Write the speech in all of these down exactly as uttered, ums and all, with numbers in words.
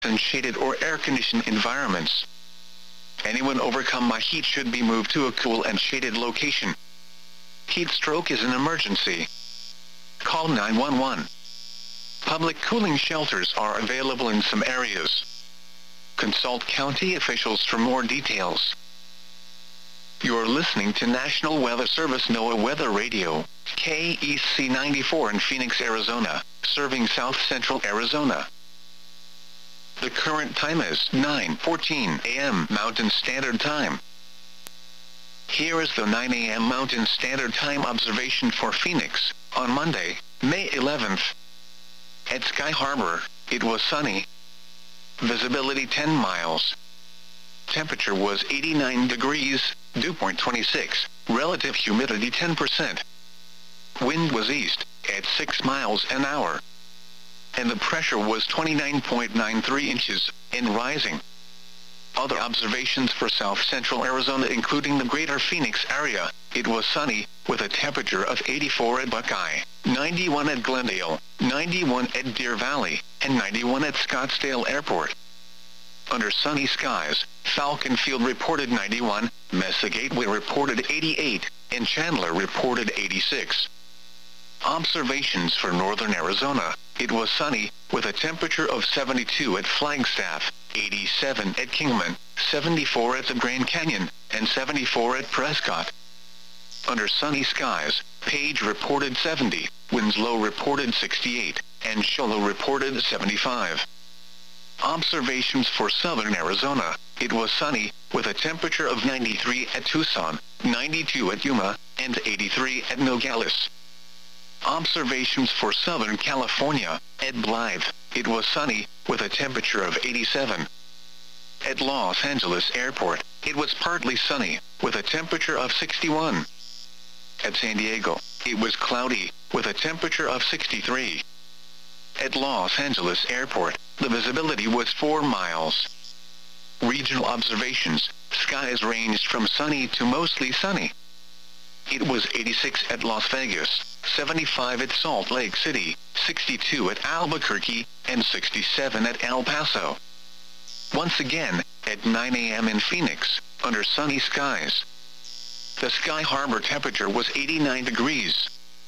and shaded or air-conditioned environments. Anyone overcome by heat should be moved to a cool and shaded location. Heat stroke is an emergency. Call nine one one. Public cooling shelters are available in some areas. Consult county officials for more details. You're listening to National Weather Service NOAA Weather Radio, K E C ninety-four in Phoenix, Arizona, serving south central Arizona. The current time is nine fourteen a m Mountain Standard Time. Here is the nine a m Mountain Standard Time observation for Phoenix, on Monday, May eleventh. At Sky Harbor, it was sunny. Visibility ten miles. Temperature was eighty-nine degrees, dew point twenty-six, relative humidity ten percent. Wind was east, at six miles an hour. And the pressure was twenty-nine point nine three inches, and rising. Other observations for south central Arizona including the greater Phoenix area, it was sunny, with a temperature of eighty-four at Buckeye, ninety-one at Glendale, ninety-one at Deer Valley, and ninety-one at Scottsdale Airport. Under sunny skies, Falcon Field reported ninety-one, Mesa Gateway reported eighty-eight, and Chandler reported eighty-six. Observations for northern Arizona, it was sunny, with a temperature of seventy-two at Flagstaff, eighty-seven at Kingman, seventy-four at the Grand Canyon, and seventy-four at Prescott. Under sunny skies, Page reported seventy, Winslow reported sixty-eight, and Shoalo reported seventy-five. Observations for southern Arizona, it was sunny, with a temperature of ninety-three at Tucson, ninety-two at Yuma, and eighty-three at Nogales. Observations for southern California, at Blythe, it was sunny, with a temperature of eighty-seven. At Los Angeles Airport, it was partly sunny, with a temperature of sixty-one. At San Diego, it was cloudy, with a temperature of sixty-three. At Los Angeles Airport, the visibility was four miles. Regional observations, skies ranged from sunny to mostly sunny. It was eighty-six at Las Vegas, seventy-five at Salt Lake City, sixty-two at Albuquerque, and sixty-seven at El Paso. Once again, at nine a m in Phoenix, under sunny skies. The Sky Harbor temperature was eighty-nine degrees.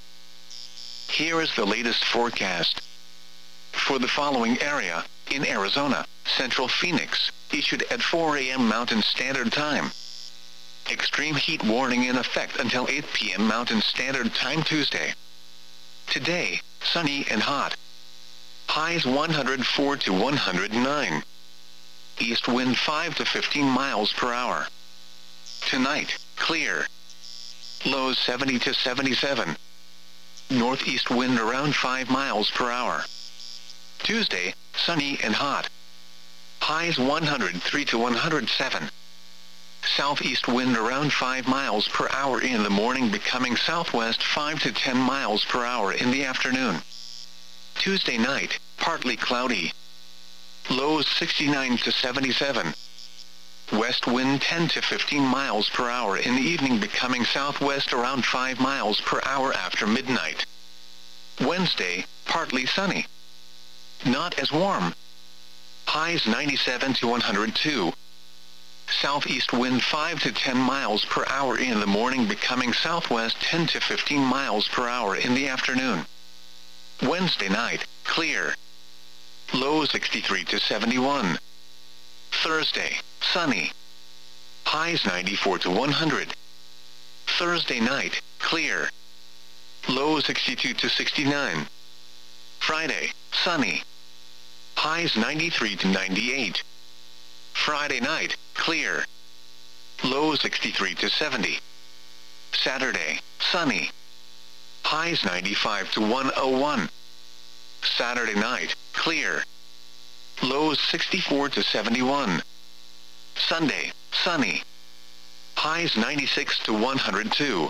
Here is the latest forecast. For the following area, in Arizona, Central Phoenix, issued at four a m Mountain Standard Time. Extreme heat warning in effect until eight p m Mountain Standard Time Tuesday. Today, sunny and hot. Highs one hundred four to one hundred nine. East wind five to fifteen miles per hour. Tonight, clear. Lows seventy to seventy-seven. Northeast wind around five miles per hour. Tuesday, sunny and hot. Highs one hundred three to one hundred seven. Southeast wind around five miles per hour in the morning, becoming southwest five to ten miles per hour in the afternoon. Tuesday night, partly cloudy. Lows sixty-nine to seventy-seven. West wind ten to fifteen miles per hour in the evening, becoming southwest around five miles per hour after midnight. Wednesday, partly sunny. Not as warm. Highs ninety-seven to one hundred two. Southeast wind five to ten miles per hour in the morning, becoming southwest ten to fifteen miles per hour in the afternoon. Wednesday night, clear. Low sixty-three to seventy-one. Thursday, sunny. Highs ninety-four to one hundred. Thursday night, clear. Low sixty-two to sixty-nine. Friday, sunny. Highs ninety-three to ninety-eight. Friday night, clear. Low sixty-three to seventy. Saturday, sunny. Highs ninety-five to one oh one. Saturday night, clear. Lows sixty-four to seventy-one. Sunday, sunny. Highs ninety-six to one hundred two.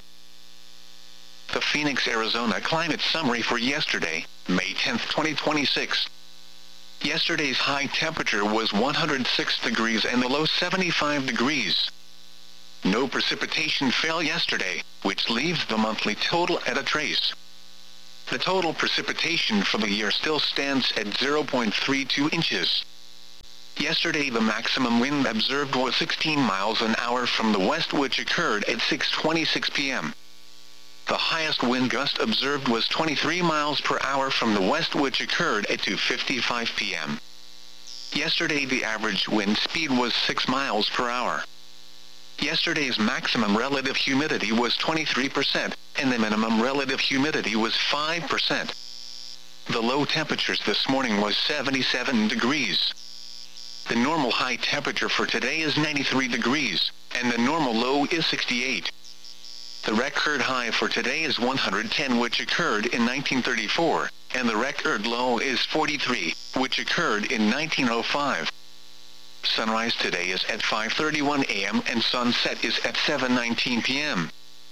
The Phoenix, Arizona climate summary for yesterday, May tenth, twenty twenty-six. Yesterday's high temperature was one hundred six degrees and the low seventy-five degrees. No precipitation fell yesterday, which leaves the monthly total at a trace. The total precipitation for the year still stands at zero point three two inches. Yesterday the maximum wind observed was sixteen miles an hour from the west, which occurred at six twenty-six p m The highest wind gust observed was twenty-three miles per hour from the west, which occurred at two fifty-five p m Yesterday the average wind speed was six miles per hour. Yesterday's maximum relative humidity was twenty-three percent, and the minimum relative humidity was five percent. The low temperatures this morning was seventy-seven degrees. The normal high temperature for today is ninety-three degrees, and the normal low is sixty-eight. The record high for today is one hundred ten, which occurred in nineteen thirty-four, and the record low is forty-three, which occurred in nineteen oh five. Sunrise today is at five thirty-one a m and sunset is at seven nineteen p m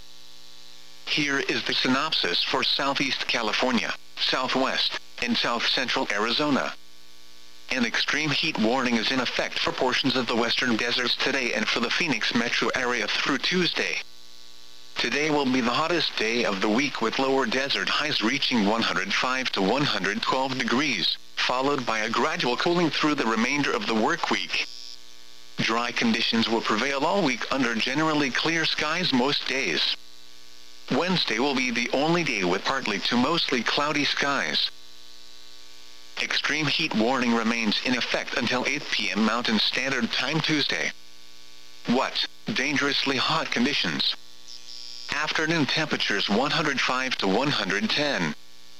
Here is the synopsis for Southeast California, Southwest, and South Central Arizona. An extreme heat warning is in effect for portions of the western deserts today and for the Phoenix metro area through Tuesday. Today will be the hottest day of the week, with lower desert highs reaching one hundred five to one hundred twelve degrees, followed by a gradual cooling through the remainder of the work week. Dry conditions will prevail all week under generally clear skies most days. Wednesday will be the only day with partly to mostly cloudy skies. Extreme heat warning remains in effect until eight p m Mountain Standard Time Tuesday. What? Dangerously hot conditions. Afternoon temperatures one hundred five to one hundred ten.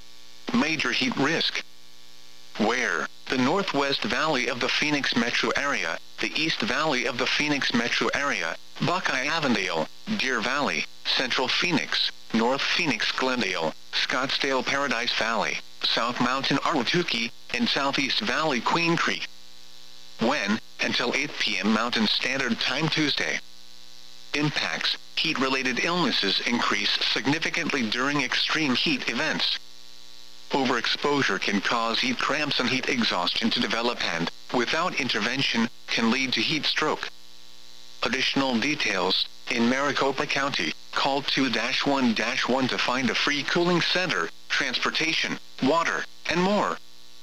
Major heat risk. Where? The Northwest Valley of the Phoenix metro area, the East Valley of the Phoenix metro area, Buckeye Avondale, Deer Valley, Central Phoenix, North Phoenix Glendale, Scottsdale Paradise Valley, South Mountain Ahwatukee, and Southeast Valley Queen Creek. When? Until eight p m Mountain Standard Time Tuesday. Impacts. Heat-related illnesses increase significantly during extreme heat events. Overexposure can cause heat cramps and heat exhaustion to develop and, without intervention, can lead to heat stroke. Additional details. In Maricopa County, call two one one to find a free cooling center, transportation, water, and more.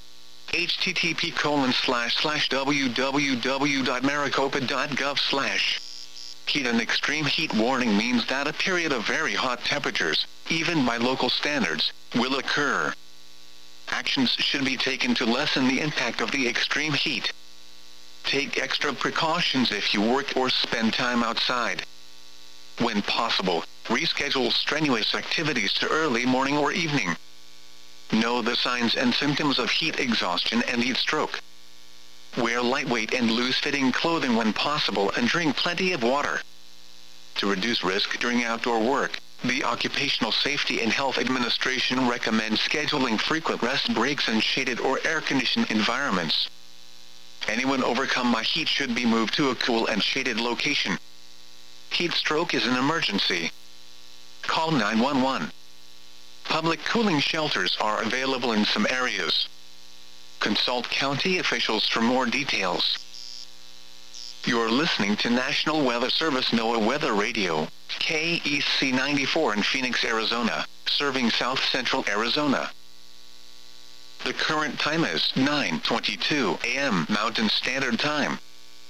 H T T P colon slash slash w w w dot maricopa dot gov slash. Heat and extreme heat warning means that a period of very hot temperatures, even by local standards, will occur. Actions should be taken to lessen the impact of the extreme heat. Take extra precautions if you work or spend time outside. When possible, reschedule strenuous activities to early morning or evening. Know the signs and symptoms of heat exhaustion and heat stroke. Wear lightweight and loose-fitting clothing when possible and drink plenty of water. To reduce risk during outdoor work, the Occupational Safety and Health Administration recommends scheduling frequent rest breaks in shaded or air-conditioned environments. Anyone overcome by heat should be moved to a cool and shaded location. Heat stroke is an emergency. Call nine one one. Public cooling shelters are available in some areas. Consult county officials for more details. You're listening to National Weather Service NOAA Weather Radio, K E C ninety-four in Phoenix, Arizona, serving South Central Arizona. The current time is nine twenty-two a m Mountain Standard Time.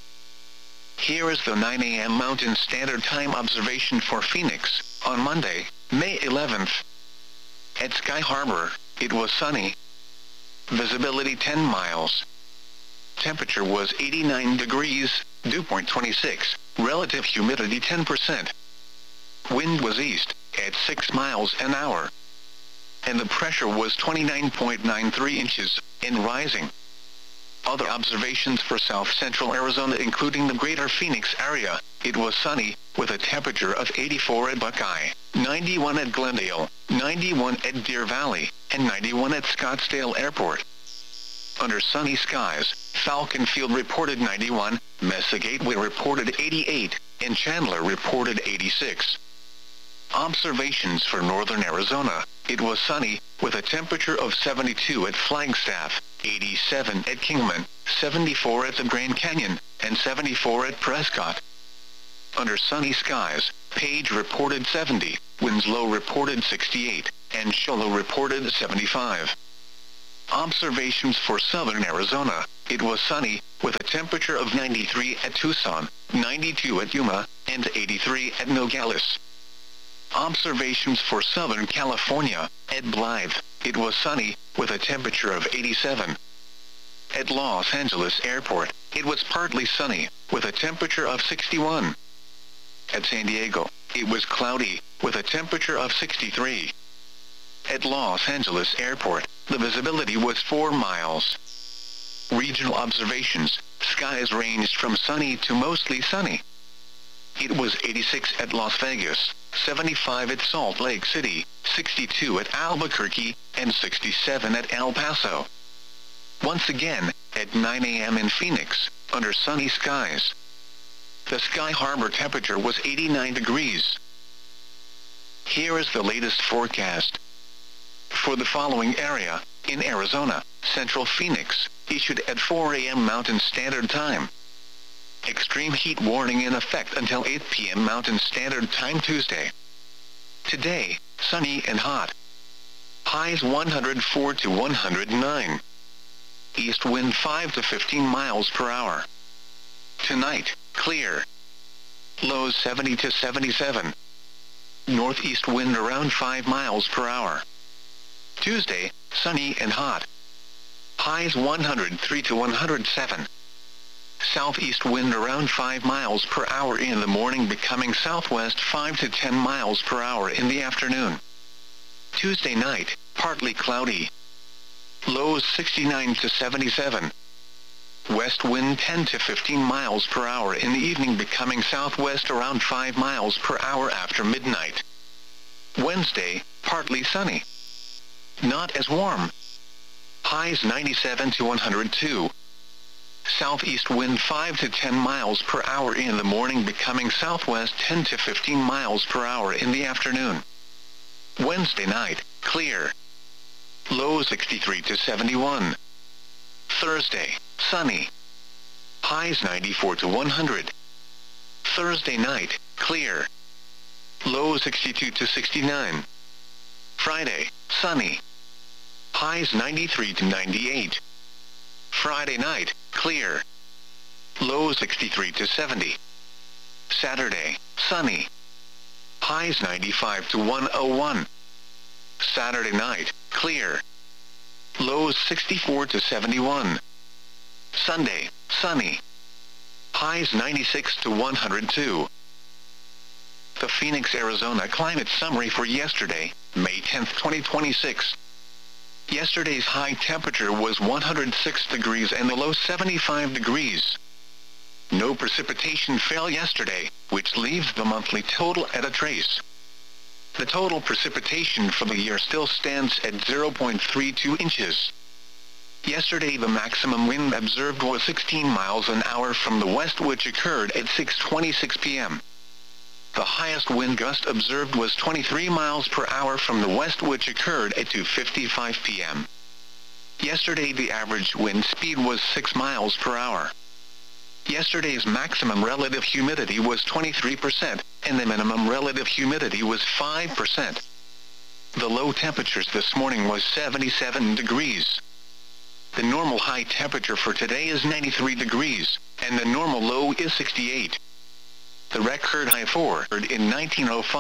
Here is the nine a m Mountain Standard Time observation for Phoenix, on Monday, May eleventh. At Sky Harbor, it was sunny. Visibility ten miles. Temperature was eighty-nine degrees, dew point twenty-six, relative humidity ten percent. Wind was east, at six miles an hour. And the pressure was twenty-nine point nine three inches, and rising. Other observations for South Central Arizona, including the greater Phoenix area, it was sunny, with a temperature of eighty-four at Buckeye, ninety-one at Glendale, ninety-one at Deer Valley, and ninety-one at Scottsdale Airport. Under sunny skies, Falcon Field reported ninety-one, Mesa Gateway reported eighty-eight, and Chandler reported eighty-six. Observations for northern Arizona, it was sunny, with a temperature of seventy-two at Flagstaff, eighty-seven at Kingman, seventy-four at the Grand Canyon, and seventy-four at Prescott. Under sunny skies, Page reported seventy, Winslow reported sixty-eight, and Shoalo reported seventy-five. Observations for southern Arizona. It was sunny, with a temperature of ninety-three at Tucson, ninety-two at Yuma, and eighty-three at Nogales. Observations for southern California. At Blythe, it was sunny, with a temperature of eighty-seven. At Los Angeles Airport, it was partly sunny, with a temperature of sixty-one. At San Diego, it was cloudy, with a temperature of sixty-three. At Los Angeles Airport, the visibility was four miles. Regional observations. Skies ranged from sunny to mostly sunny. It was eighty-six at Las Vegas, seventy-five at Salt Lake City, sixty-two at Albuquerque, and sixty-seven at El Paso. Once again, at nine a m in Phoenix, under sunny skies. The Sky Harbor temperature was eighty-nine degrees. Here is the latest forecast. For the following area, in Arizona, Central Phoenix, issued at four a m Mountain Standard Time. Extreme heat warning in effect until eight p m Mountain Standard Time Tuesday. Today, sunny and hot. Highs one hundred four to one hundred nine. East wind five to fifteen miles per hour. Tonight, clear. Lows seventy to seventy-seven. Northeast wind around five miles per hour. Tuesday, sunny and hot. Highs one hundred three to one hundred seven. Southeast wind around five miles per hour in the morning, becoming southwest five to ten miles per hour in the afternoon. Tuesday night, partly cloudy. Lows sixty-nine to seventy-seven. West wind ten to fifteen miles per hour in the evening, becoming southwest around five miles per hour after midnight. Wednesday, partly sunny. Not as warm. Highs ninety-seven to one hundred two. Southeast wind five to ten miles per hour in the morning, becoming southwest ten to fifteen miles per hour in the afternoon. Wednesday night, clear. Low sixty-three to seventy-one. Thursday, sunny. Highs ninety-four to one hundred. Thursday night, clear. Low sixty-two to sixty-nine. Friday, sunny. Highs ninety-three to ninety-eight. Friday night, clear. Low sixty-three to seventy. Saturday, sunny. Highs ninety-five to one oh one. Saturday night, clear. Lows sixty-four to seventy-one. Sunday, sunny. Highs ninety-six to one hundred two. The Phoenix, Arizona climate summary for yesterday, May tenth, twenty twenty-six. Yesterday's high temperature was one hundred six degrees and the low seventy-five degrees. No precipitation fell yesterday, which leaves the monthly total at a trace. The total precipitation for the year still stands at zero point three two inches. Yesterday the maximum wind observed was sixteen miles an hour from the west, which occurred at six twenty-six p m The highest wind gust observed was twenty-three miles per hour from the west, which occurred at two fifty-five p m Yesterday the average wind speed was six miles per hour. Yesterday's maximum relative humidity was twenty-three percent, and the minimum relative humidity was five percent. The low temperatures this morning was seventy-seven degrees. The normal high temperature for today is ninety-three degrees, and the normal low is sixty-eight. The record high for in nineteen oh five